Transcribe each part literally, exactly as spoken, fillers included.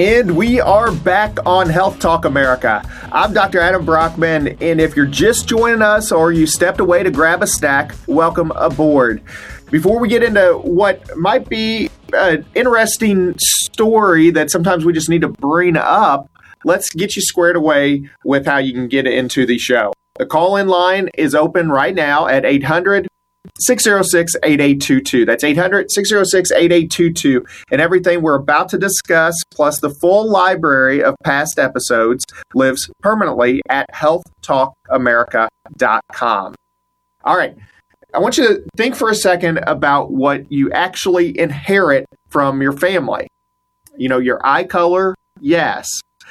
And we are back on Health Talk America. I'm Doctor Adam Brockman, and if you're just joining us or you stepped away to grab a snack, welcome aboard. Before we get into what might be an interesting story that sometimes we just need to bring up, let's get you squared away with how you can get into the show. The call-in line is open right now at eight hundred, six oh six, eight eight two two. That's eight hundred, six oh six, eight eight two two. And everything we're about to discuss, plus the full library of past episodes, lives permanently at health talk america dot com. All right. I want you to think for a second about what you actually inherit from your family. You know, your eye color, yes.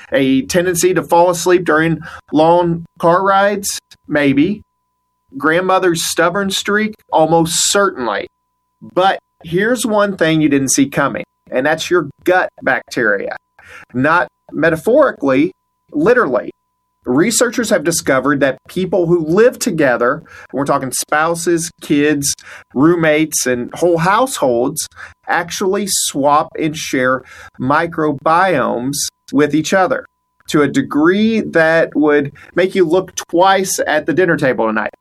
A tendency to fall asleep during long car rides, maybe. Grandmother's stubborn streak, almost certainly. But here's one thing you didn't see coming, and that's your gut bacteria. Not metaphorically, literally. Researchers have discovered that people who live together, we're talking spouses, kids, roommates, and whole households, actually swap and share microbiomes with each other to a degree that would make you look twice at the dinner table tonight.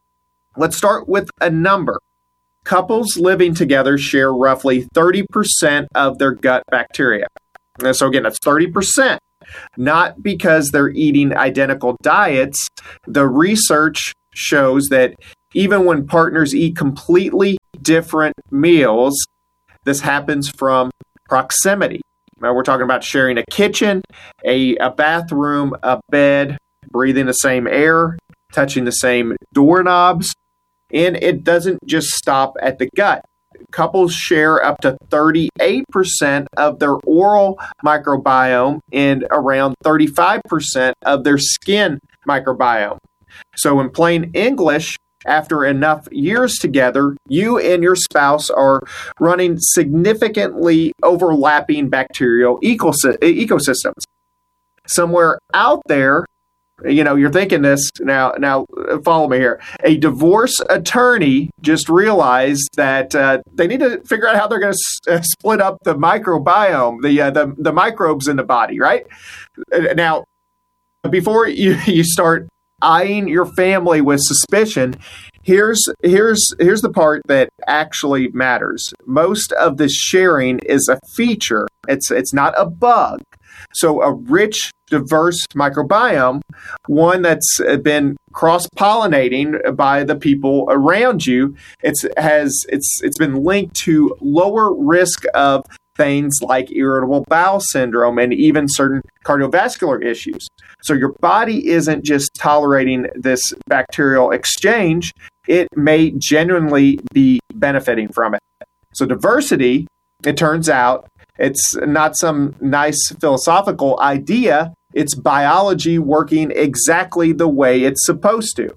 Let's start with a number. Couples living together share roughly thirty percent of their gut bacteria. And so again, that's thirty percent. Not because they're eating identical diets. The research shows that even when partners eat completely different meals, this happens from proximity. Now, we're talking about sharing a kitchen, a, a bathroom, a bed, breathing the same air, touching the same doorknobs. And it doesn't just stop at the gut. Couples share up to thirty-eight percent of their oral microbiome and around thirty-five percent of their skin microbiome. So in plain English, after enough years together, you and your spouse are running significantly overlapping bacterial ecosystems. Somewhere out there, you know, you're thinking this, now Now, follow me here. A divorce attorney just realized that uh, they need to figure out how they're going to s- uh, split up the microbiome, the, uh, the the microbes in the body, right? Now, before you, you start eyeing your family with suspicion, here's here's here's the part that actually matters. Most of this sharing is a feature. It's it's not a bug. So a rich, diverse microbiome, one that's been cross-pollinating by the people around you, it's has it's it's been linked to lower risk of things like irritable bowel syndrome and even certain cardiovascular issues. So your body isn't just tolerating this bacterial exchange, it may genuinely be benefiting from it. So diversity, it turns out, it's not some nice philosophical idea. It's biology working exactly the way it's supposed to.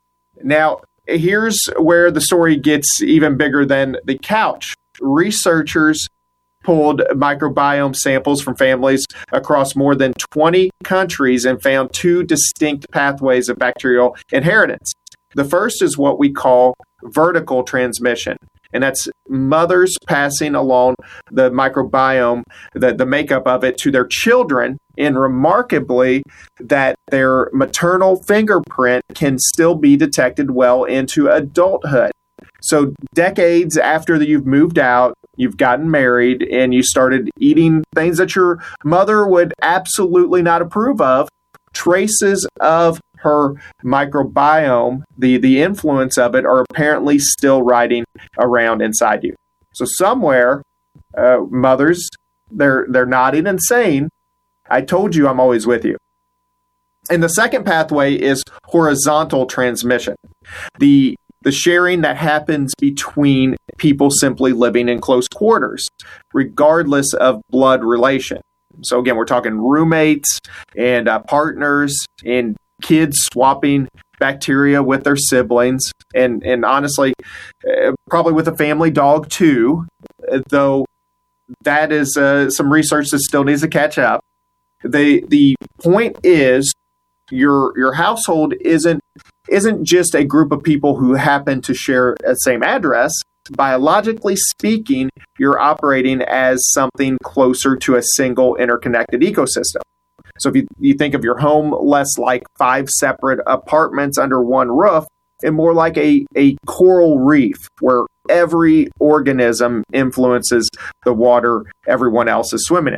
Now, here's where the story gets even bigger than the couch. Researchers pulled microbiome samples from families across more than twenty countries and found two distinct pathways of bacterial inheritance. The first is what we call vertical transmission. And that's mothers passing along the microbiome, the, the makeup of it, to their children. And remarkably, that their maternal fingerprint can still be detected well into adulthood. So decades after you've moved out, you've gotten married, and you started eating things that your mother would absolutely not approve of, traces of her microbiome, the, the influence of it, are apparently still riding around inside you. So somewhere, uh, mothers, they're they're nodding and saying, I told you I'm always with you. And the second pathway is horizontal transmission. The the sharing that happens between people simply living in close quarters, regardless of blood relation. So again, we're talking roommates and uh, partners and kids swapping bacteria with their siblings, and and honestly, uh, probably with a family dog too, though that is uh, some research that still needs to catch up. The the point is, your your household isn't isn't just a group of people who happen to share the same address. biologically speaking, you're operating as something closer to a single interconnected ecosystem. So if you, you think of your home less like five separate apartments under one roof, and more like a, a coral reef where every organism influences the water everyone else is swimming in.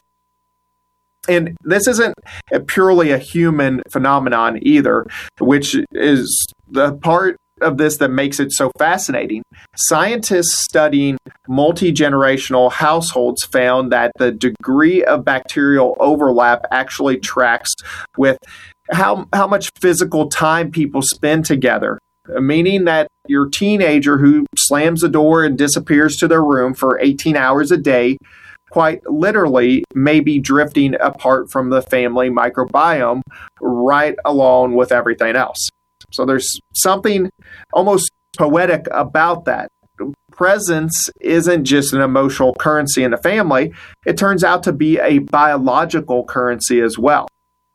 And this isn't a purely a human phenomenon either, which is the part of this that makes it so fascinating. Scientists studying multi-generational households found that the degree of bacterial overlap actually tracks with how, how much physical time people spend together, meaning that your teenager who slams the door and disappears to their room for eighteen hours a day quite literally may be drifting apart from the family microbiome right along with everything else. So there's something almost poetic about that. Presence isn't just an emotional currency in the family. It turns out to be a biological currency as well.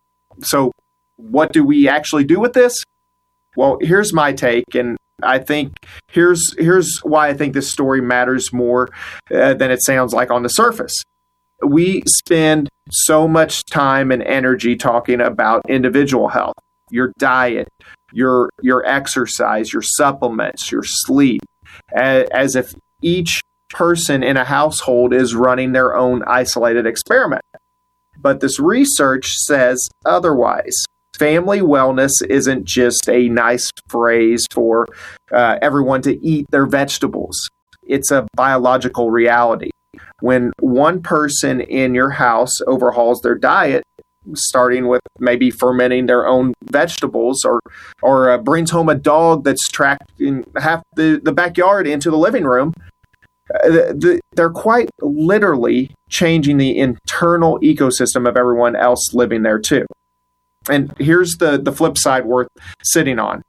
So what do we actually do with this? Well, here's my take, and I think here's here's why I think this story matters more uh, than it sounds like on the surface. We spend so much time and energy talking about individual health, your diet, your your exercise, your supplements, your sleep, as, as if each person in a household is running their own isolated experiment. But this research says otherwise. Family wellness isn't just a nice phrase for uh, everyone to eat their vegetables. It's a biological reality. When one person in your house overhauls their diet, starting with maybe fermenting their own vegetables, or or uh, brings home a dog that's tracked in half the, the backyard into the living room, uh, the, the, they're quite literally changing the internal ecosystem of everyone else living there too. And here's the, the flip side worth sitting on.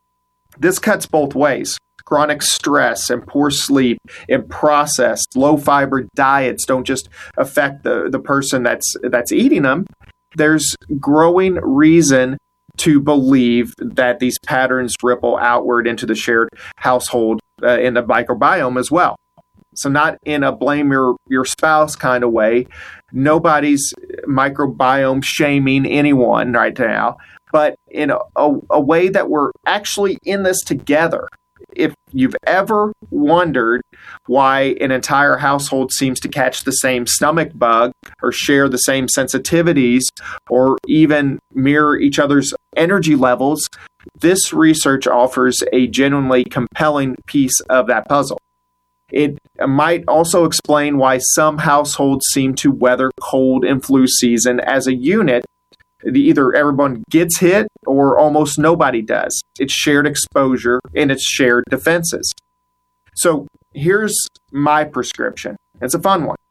This cuts both ways. Chronic stress and poor sleep and processed low-fiber diets don't just affect the, the person that's that's eating them. There's growing reason to believe that these patterns ripple outward into the shared household uh, in the microbiome as well. So not in a blame your, your spouse kind of way. Nobody's microbiome shaming anyone right now, but in a, a, a way that we're actually in this together. If you've ever wondered why an entire household seems to catch the same stomach bug or share the same sensitivities or even mirror each other's energy levels, this research offers a genuinely compelling piece of that puzzle. It might also explain why some households seem to weather cold and flu season as a unit. Either everyone gets hit or almost nobody does. It's shared exposure and it's shared defenses. So here's my prescription. It's a fun one.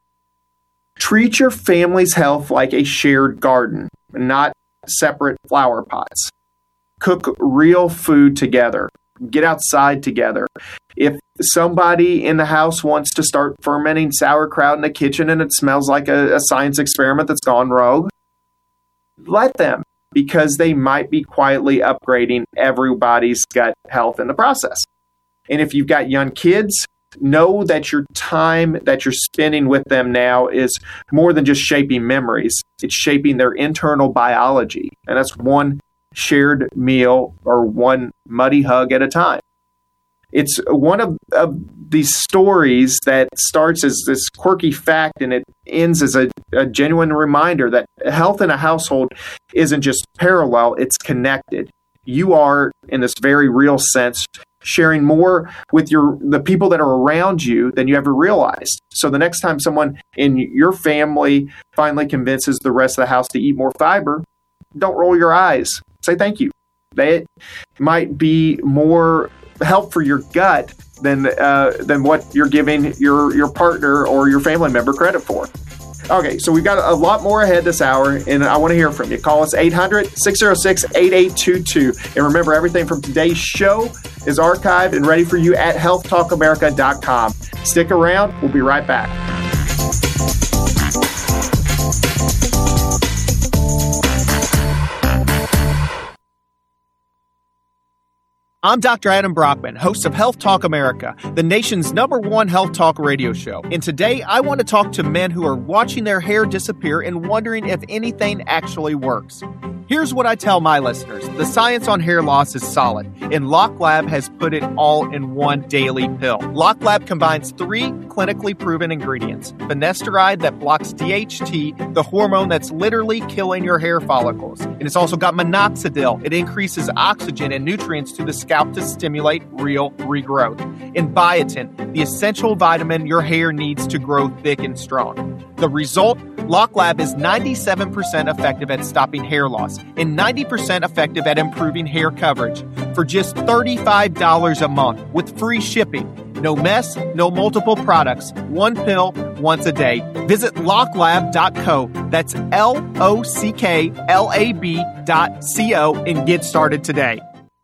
Treat your family's health like a shared garden, not separate flower pots. Cook real food together. Get outside together. If somebody in the house wants to start fermenting sauerkraut in the kitchen and it smells like a, a science experiment that's gone rogue, let them, because they might be quietly upgrading everybody's gut health in the process. And if you've got young kids, know that your time that you're spending with them now is more than just shaping memories. It's shaping their internal biology. And that's one shared meal or one muddy hug at a time. It's one of, of these stories that starts as this quirky fact and it ends as a, a genuine reminder that health in a household isn't just parallel, it's connected. You are, in this very real sense, sharing more with your the people that are around you than you ever realized. So the next time someone in your family finally convinces the rest of the house to eat more fiber, don't roll your eyes. Say thank you. That might be more help for your gut than uh, than what you're giving your your partner or your family member credit for. Okay, so we've got a lot more ahead this hour, and I want to hear from you. Call us eight hundred, six oh six, eight eight two two. And remember, everything from today's show is archived and ready for you at health talk america dot com. Stick around. We'll be right back. I'm Doctor Adam Brockman, host of Health Talk America, the nation's number one health talk radio show. And today I want to talk to men who are watching their hair disappear and wondering if anything actually works. Here's what I tell my listeners. The science on hair loss is solid, and LockLab has put it all in one daily pill. LockLab combines three clinically proven ingredients. Finasteride that blocks D H T, the hormone that's literally killing your hair follicles. And it's also got minoxidil. It increases oxygen and nutrients to the scalp to stimulate real regrowth. And biotin, the essential vitamin your hair needs to grow thick and strong. The result? LockLab is ninety-seven percent effective at stopping hair loss and ninety percent effective at improving hair coverage for just thirty-five dollars a month with free shipping. No mess, no multiple products, one pill, once a day. Visit locklab dot co. That's L O C K L A B dot C O and get started today.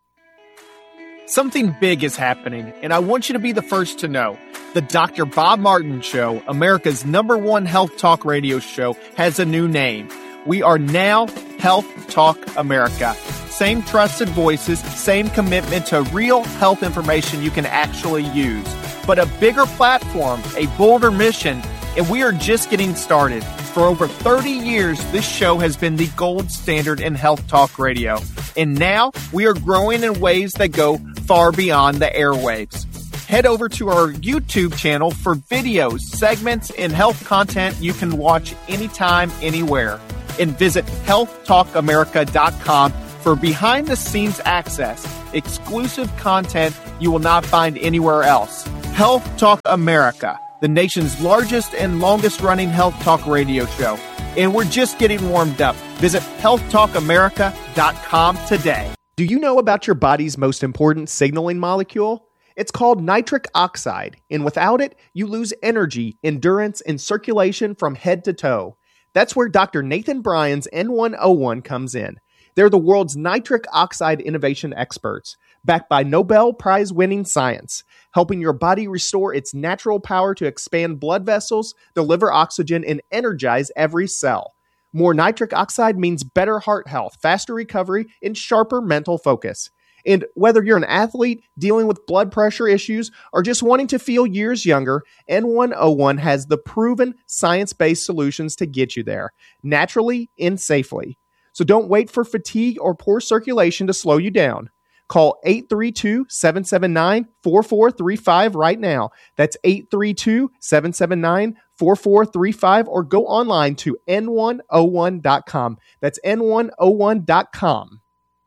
Something big is happening, and I want you to be the first to know. The Doctor Bob Martin Show, America's number one health talk radio show, has a new name. We are now Health Talk America. Same trusted voices, same commitment to real health information you can actually use. But a bigger platform, a bolder mission, and we are just getting started. For over thirty years, this show has been the gold standard in health talk radio. And now we are growing in ways that go far beyond the airwaves. Head over to our YouTube channel for videos, segments, and health content you can watch anytime, anywhere. And visit health talk america dot com for behind-the-scenes access, exclusive content you will not find anywhere else. Health Talk America, the nation's largest and longest-running health talk radio show. And we're just getting warmed up. Visit health talk america dot com today. Do you know about your body's most important signaling molecule? It's called nitric oxide, and without it, you lose energy, endurance, and circulation from head to toe. That's where Doctor Nathan Bryan's N one oh one comes in. They're the world's nitric oxide innovation experts, backed by Nobel Prize-winning science, helping your body restore its natural power to expand blood vessels, deliver oxygen, and energize every cell. More nitric oxide means better heart health, faster recovery, and sharper mental focus. And whether you're an athlete dealing with blood pressure issues or just wanting to feel years younger, N one oh one has the proven science-based solutions to get you there, naturally and safely. So don't wait for fatigue or poor circulation to slow you down. Call eight three two, seven seven nine, four four three five right now. That's eight three two, seven seven nine, four four three five or go online to N one oh one dot com. That's N one oh one dot com.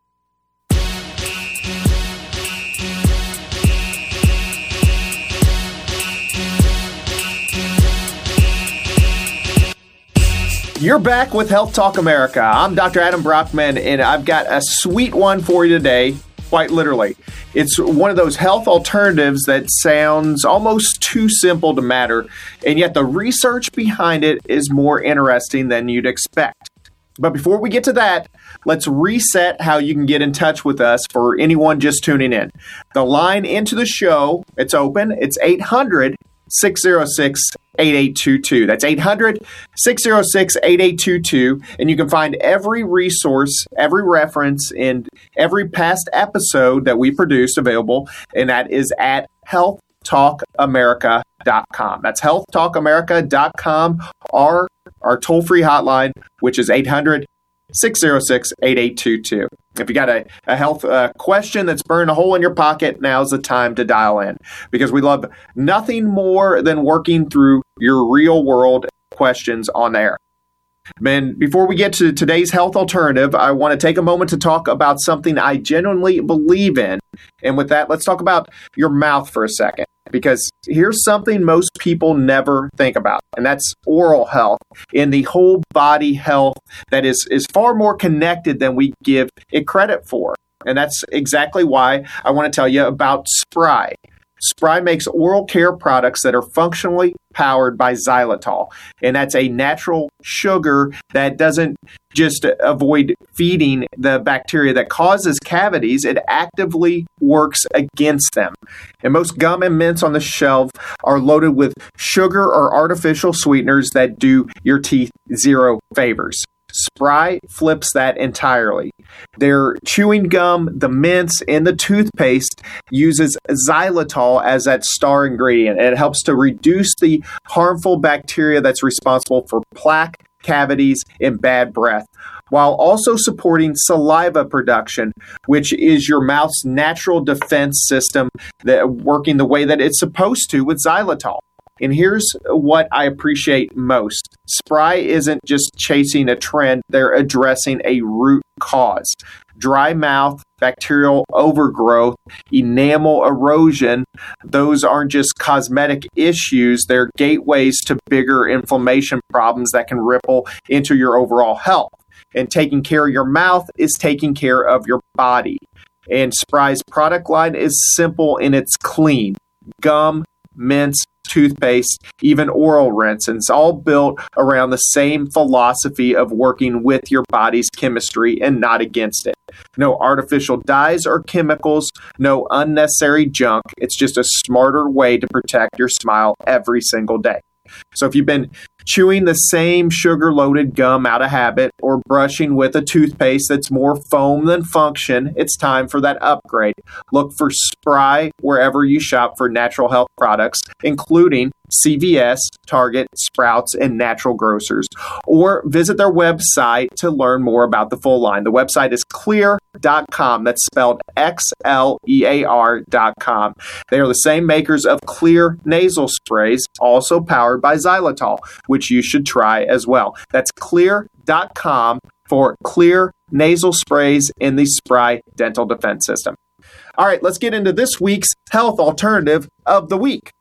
You're back with Health Talk America. I'm Doctor Adam Brockman, and I've got a sweet one for you today, quite literally. It's one of those health alternatives that sounds almost too simple to matter, and yet the research behind it is more interesting than you'd expect. But before we get to that, let's reset how you can get in touch with us for anyone just tuning in. The line into the show, it's open. It's eight hundred, six oh six, eight eight two two. That's eight hundred, six oh six, eight eight two two. And you can find every resource, every reference, and every past episode that we produced available, and that is at health talk america dot com. That's health talk america dot com, or our toll-free hotline, which is eight hundred, six oh six, eight eight two two. If you got a, a health uh, question that's burning a hole in your pocket, now's the time to dial in, because we love nothing more than working through your real-world questions on air. Man, before we get to today's health alternative, I want to take a moment to talk about something I genuinely believe in. And with that, let's talk about your mouth for a second, because here's something most people never think about, and that's oral health and the whole body health that is, is far more connected than we give it credit for. And that's exactly why I want to tell you about Spry. Spry makes oral care products that are functionally powered by xylitol, and that's a natural sugar that doesn't just avoid feeding the bacteria that causes cavities, it actively works against them. And most gum and mints on the shelf are loaded with sugar or artificial sweeteners that do your teeth zero favors. Spry flips that entirely. Their chewing gum, the mints, and the toothpaste uses xylitol as that star ingredient, and it helps to reduce the harmful bacteria that's responsible for plaque, cavities, and bad breath, while also supporting saliva production, which is your mouth's natural defense system that working the way that it's supposed to with xylitol. And here's what I appreciate most. Spry isn't just chasing a trend, they're addressing a root cause. Dry mouth, bacterial overgrowth, enamel erosion, those aren't just cosmetic issues, they're gateways to bigger inflammation problems that can ripple into your overall health. And taking care of your mouth is taking care of your body. And Spry's product line is simple and it's clean. Gum, mints, toothpaste, even oral rinse. And it's all built around the same philosophy of working with your body's chemistry and not against it. No artificial dyes or chemicals, no unnecessary junk. It's just a smarter way to protect your smile every single day. So if you've been chewing the same sugar-loaded gum out of habit or brushing with a toothpaste that's more foam than function, it's time for that upgrade. Look for Spry wherever you shop for natural health products, including C V S, Target, Sprouts, and Natural Grocers. Or visit their website to learn more about the full line. The website is Xlear dot com. That's spelled X L E A R dot com. They are the same makers of Xlear nasal sprays, also powered by xylitol, which you should try as well. That's Xlear dot com for Xlear nasal sprays in the Spry Dental Defense System. All right, let's get into this week's health alternative of the week.